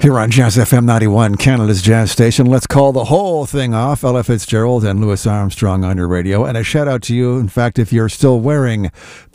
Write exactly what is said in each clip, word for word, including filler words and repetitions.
Here on Jazz F M ninety-one, Canada's Jazz Station. Let's call the whole thing off. Ella Fitzgerald and Louis Armstrong on your radio. And a shout out to you, in fact, if you're still wearing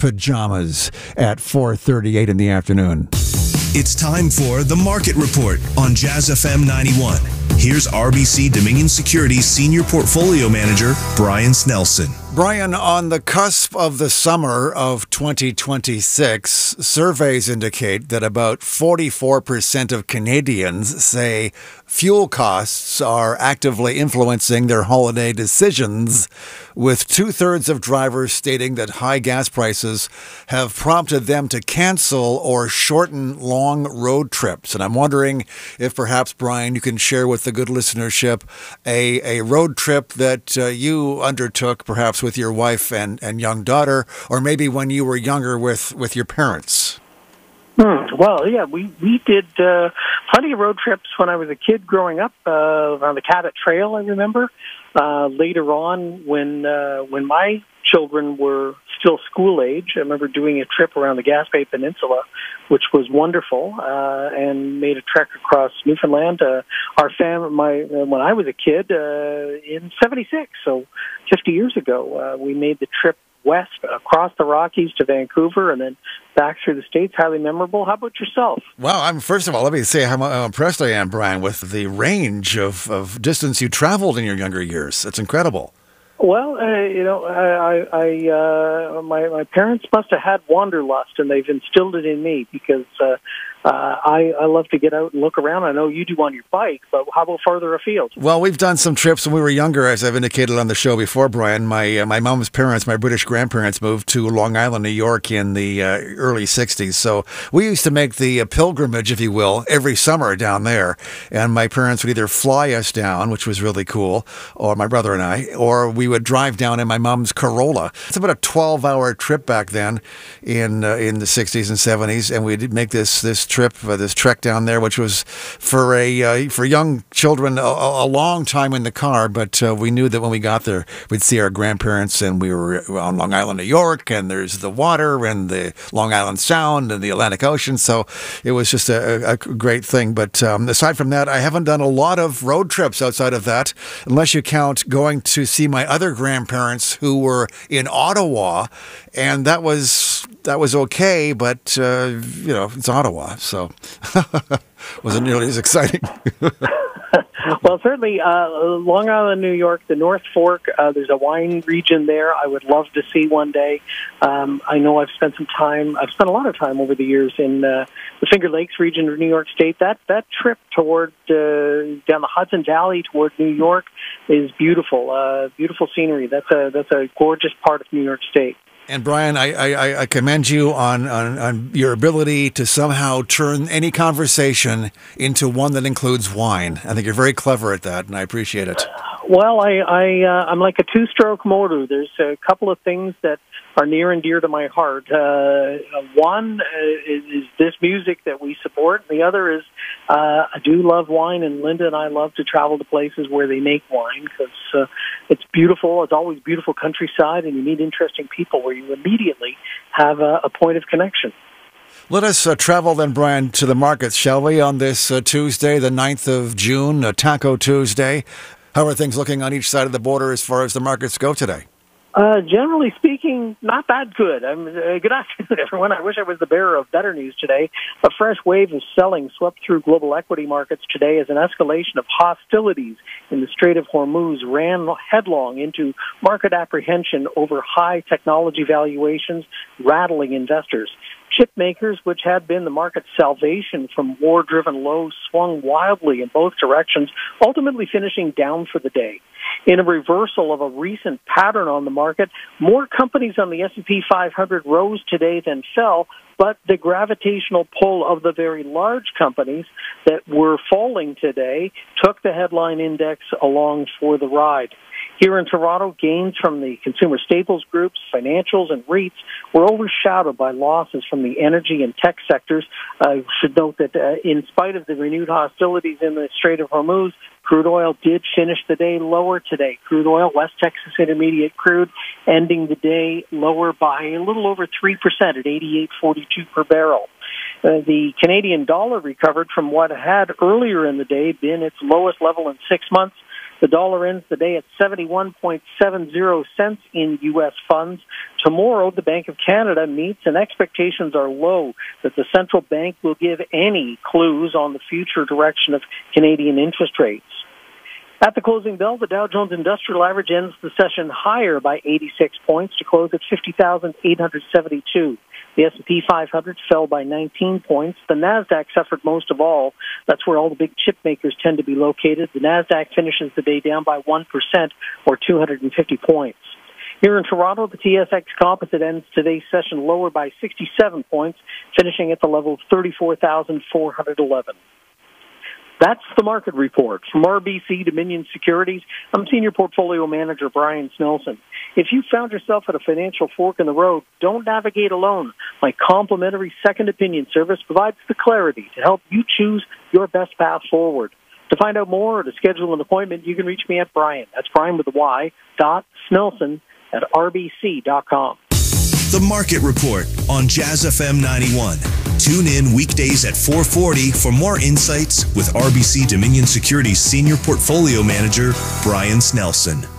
pajamas at four thirty-eight in the afternoon. It's time for The Market Report on Jazz F M ninety-one. Here's R B C Dominion Securities Senior Portfolio Manager, Brian Snelson. Brian, on the cusp of the summer of twenty twenty-six, surveys indicate that about forty-four percent of Canadians say fuel costs are actively influencing their holiday decisions, with two-thirds of drivers stating that high gas prices have prompted them to cancel or shorten long road trips. And I'm wondering if perhaps, Brian, you can share with the good listenership a, a road trip that uh, you undertook, perhaps with your wife and, and young daughter, or maybe when you were younger with, with your parents. Hmm. Well, yeah, we, we did uh, plenty of road trips when I was a kid growing up uh, on the Cabot Trail, I remember. Uh, later on, when uh, when my children were still school age, I remember doing a trip around the Gaspé Peninsula, which was wonderful, uh, and made a trek across Newfoundland. Uh, our fam, my uh, when I was a kid uh, in seventy-six, so fifty years ago, uh, we made the trip west across the Rockies to Vancouver and then back through the States. Highly memorable. How about yourself? Well, I'm first of all, let me say how, how impressed I am, Brian, with the range of, of distance you traveled in your younger years. It's incredible. Well, uh, you know, I, I uh, my my parents must have had wanderlust, and they've instilled it in me because uh, uh, I I love to get out and look around. I know you do on your bike, but how about farther afield? Well, we've done some trips when we were younger, as I've indicated on the show before, Brian. My uh, my mom's parents, my British grandparents, moved to Long Island, New York, in the uh, early sixties. So we used to make the uh, pilgrimage, if you will, every summer down there. And my parents would either fly us down, which was really cool, or my brother and I, or we would drive down in my mom's Corolla. It's about a twelve-hour trip back then in uh, in the sixties and seventies, and we'd make this this trip, uh, this trek down there, which was for a uh, for young children a, a long time in the car. But uh, we knew that when we got there, we'd see our grandparents, and we were on Long Island, New York, and there's the water and the Long Island Sound and the Atlantic Ocean. So it was just a, a great thing. But um, aside from that, I haven't done a lot of road trips outside of that, unless you count going to see my other grandparents who were in Ottawa, and that was that was okay, but uh, you know, it's Ottawa, so wasn't nearly as exciting. Well, certainly, uh, Long Island, New York, the North Fork, uh, there's a wine region there I would love to see one day. Um, I know I've spent some time, I've spent a lot of time over the years in uh, the Finger Lakes region of New York State. That that trip toward, uh, down the Hudson Valley toward New York is beautiful, uh, beautiful scenery. That's a, that's a gorgeous part of New York State. And Brian, I, I, I commend you on, on, on your ability to somehow turn any conversation into one that includes wine. I think you're very clever at that, and I appreciate it. Well, I, I, uh, I'm like a two-stroke motor. There's a couple of things that are near and dear to my heart. Uh, one uh, is, is this music that we support. The other is uh, I do love wine, and Linda and I love to travel to places where they make wine because uh, it's beautiful. It's always beautiful countryside, and you meet interesting people where you immediately have a, a point of connection. Let us uh, travel then, Brian, to the markets, shall we, on this uh, Tuesday, the ninth of June, uh, Taco Tuesday. How are things looking on each side of the border as far as the markets go today? Uh, generally speaking, not that good. I'm, uh, good afternoon, everyone. I wish I was the bearer of better news today. A fresh wave of selling swept through global equity markets today as an escalation of hostilities in the Strait of Hormuz ran headlong into market apprehension over high technology valuations, rattling investors. Chip makers, which had been the market's salvation from war-driven lows, swung wildly in both directions, ultimately finishing down for the day. In a reversal of a recent pattern on the market, more companies on the S and P five hundred rose today than fell, but the gravitational pull of the very large companies that were falling today took the headline index along for the ride. Here in Toronto, gains from the consumer staples groups, financials, and REITs were overshadowed by losses from the energy and tech sectors. I should note that uh, in spite of the renewed hostilities in the Strait of Hormuz, crude oil did finish the day lower today. Crude oil, West Texas Intermediate crude, ending the day lower by a little over three percent at eighty-eight forty-two per barrel. Uh, the Canadian dollar recovered from what had earlier in the day been its lowest level in six months. The dollar ends the day at seventy-one point seven zero cents in U S funds. Tomorrow, the Bank of Canada meets, and expectations are low that the central bank will give any clues on the future direction of Canadian interest rates. At the closing bell, the Dow Jones Industrial Average ends the session higher by eighty-six points to close at fifty thousand eight hundred seventy-two. The S and P five hundred fell by nineteen points. The NASDAQ suffered most of all. That's where all the big chip makers tend to be located. The NASDAQ finishes the day down by one percent or two hundred fifty points. Here in Toronto, the T S X Composite ends today's session lower by sixty-seven points, finishing at the level of thirty-four thousand four hundred eleven. That's the market report. From R B C Dominion Securities, I'm Senior Portfolio Manager Brian Snelson. If you found yourself at a financial fork in the road, don't navigate alone. My complimentary second opinion service provides the clarity to help you choose your best path forward. To find out more or to schedule an appointment, you can reach me at Brian. That's Brian with a Y, dot Snelson at R B C dot com. The Market Report on Jazz F M ninety-one. Tune in weekdays at four forty for more insights with R B C Dominion Securities Senior Portfolio Manager Brian Snelson.